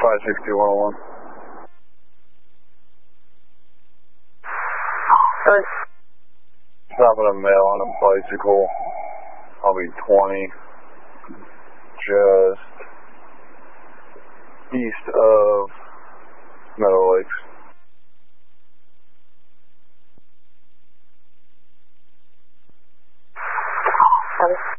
56101. Good. Stopping a male on a bicycle. I'll be 20. Just east of Meadow Lakes. Copy.